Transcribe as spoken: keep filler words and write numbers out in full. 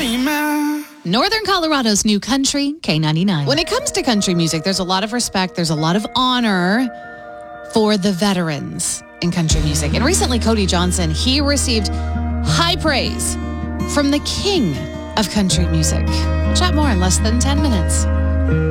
Northern Colorado's new country, K ninety-nine. When it comes to country music, there's a lot of respect, there's a lot of honor for the veterans in country music. And recently, Cody Johnson, he received high praise from the king of country music. We'll chat more in less than ten minutes.